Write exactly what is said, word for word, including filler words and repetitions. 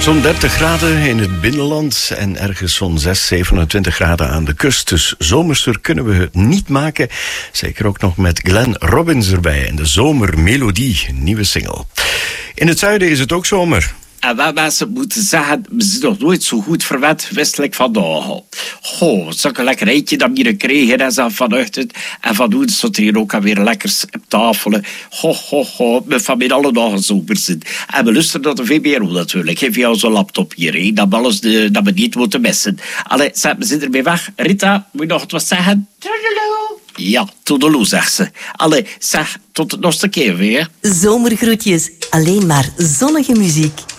Zo'n dertig graden in het binnenland en ergens zo'n zes, zevenentwintig graden aan de kust. Dus zomerser kunnen we het niet maken. Zeker ook nog met Glenn Robbins erbij en de Zomermelodie, een nieuwe single. In het zuiden is het ook zomer. En wat mensen moeten zeggen, we zijn nog nooit zo goed verwend westelijk vandaag. Goh, zo'n lekker eitje dat we hier kregen en zo vanochtend. En van doen stond hier ook alweer lekkers op tafel. Ho, ho, ho, mijn familie alle dagen zomer zijn. En we luisteren naar de V B R O natuurlijk. Geef jou zo'n laptop hier, he, dat, we alles de, dat we niet moeten missen. Allee, we zijn ermee weg. Rita, moet je nog wat zeggen? Toedeloe. Ja, toedeloe, zegt ze. Allee, zeg, tot de nog een keer weer. Zomergroetjes, alleen maar zonnige muziek.